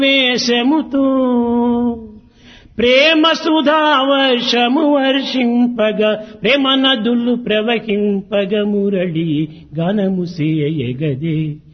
వేషముతో ప్రేమ సుధావర్షము వర్షింపగా ప్రేమ నదులు ప్రవహింపగ మురళి గానము సేయగదే.